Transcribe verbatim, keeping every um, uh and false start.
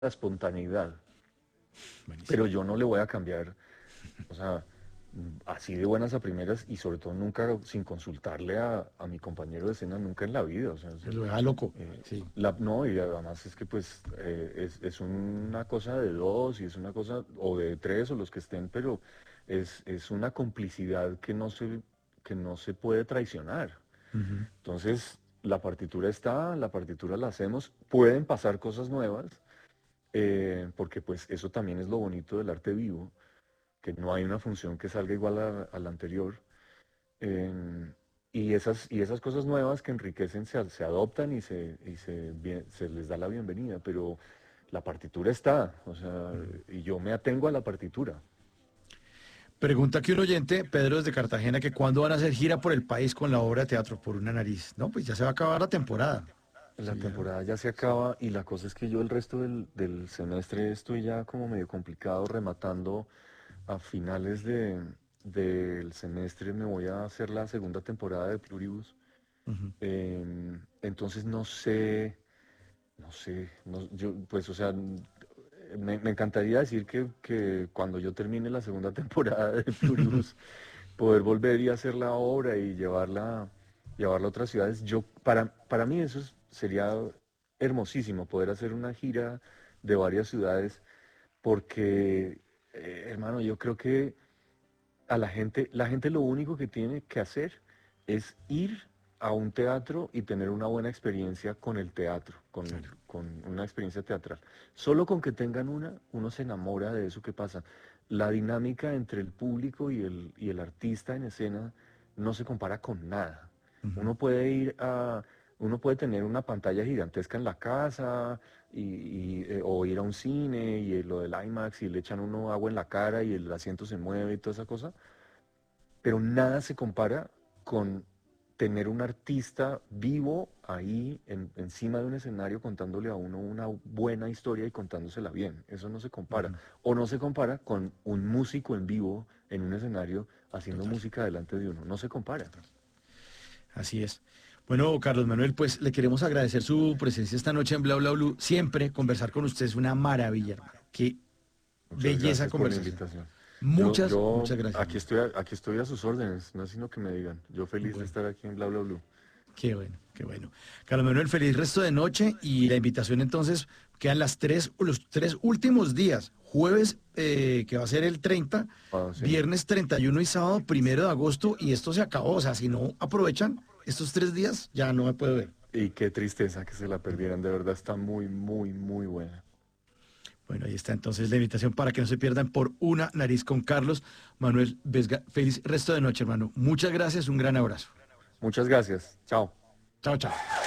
la espontaneidad, Buenísimo. pero yo no le voy a cambiar, o sea, así de buenas a primeras y sobre todo nunca sin consultarle a, a mi compañero de escena, nunca en la vida, o sea, es- Lo deja loco. eh, Sí. la, no, y además es que pues eh, es, es una cosa de dos y es una cosa, o de tres o los que estén, pero es, es una complicidad que no se, que no se puede traicionar. Ujú. Entonces, la partitura está, la partitura la hacemos, pueden pasar cosas nuevas, eh, porque pues eso también es lo bonito del arte vivo, que no hay una función que salga igual a, a la anterior. em, y esas, y esas cosas nuevas que enriquecen se, se adoptan y, se, y se, bien- se les da la bienvenida, pero la partitura está, o sea, y yo me atengo a la partitura. Pregunta aquí un oyente, Pedro desde Cartagena, que cuándo van a hacer gira por el país con la obra de teatro por una nariz. No, pues ya se va a acabar la temporada. La Sí, ya. temporada ya se acaba y la cosa es que yo el resto del, del semestre estoy ya como medio complicado rematando a finales de, del semestre me voy a hacer la segunda temporada de Pluribus. Ujú. Em, entonces no sé, no sé, no- yo pues o sea, n- me, me encantaría decir que, que cuando yo termine la segunda temporada de Pluribus poder volver y hacer la obra y llevarla, llevarla a otras ciudades. Yo, para, para mí eso es- sería hermosísimo, poder hacer una gira de varias ciudades, porque, eh, hermano, yo creo que a la gente, la gente lo único que tiene que hacer es ir a un teatro y tener una buena experiencia con el teatro, con, Claro. con una experiencia teatral. Solo con que tengan una, uno se enamora de eso que pasa. La dinámica entre el público y el, y el artista en escena no se compara con nada. Ujú. Uno puede ir a, uno puede tener una pantalla gigantesca en la casa y, y, eh, o ir a un cine y eh, lo del IMAX y le echan uno agua en la cara y el asiento se mueve y toda esa cosa, pero nada se compara con tener un artista vivo ahí en- encima de un escenario contándole a uno una buena historia y contándosela bien. Eso no se compara. Ujú. O no se compara con un músico en vivo en un escenario haciendo Total, música delante de uno. No se compara. total. Así es. Bueno, Carlos Manuel, pues le queremos agradecer su presencia esta noche en Bla Bla Blue. Siempre conversar con usted es una maravilla, hermano. Qué Muchas belleza gracias por la conversación. invitación. Yo, Muchas, yo muchas gracias, aquí hermano. estoy, a- aquí estoy a sus órdenes, no es sino que me digan. Yo feliz de Bueno, estar aquí en Bla Bla Blue. qué bueno, qué bueno. Carlos Manuel, feliz resto de noche y la invitación entonces quedan las tres, los tres últimos días. Jueves, eh, que va a ser el treinta, Ah, sí. viernes treinta y uno y sábado primero de agosto y esto se acabó. O sea, si no aprovechan estos tres días, ya no me puedo ver. Y qué tristeza que se la perdieran, de verdad está muy, muy, muy buena. Bueno, ahí está entonces la invitación para que no se pierdan por una nariz con Carlos Manuel Vesga. Feliz resto de noche, hermano. Muchas gracias, un gran abrazo. Muchas gracias. Chao. Chao, chao.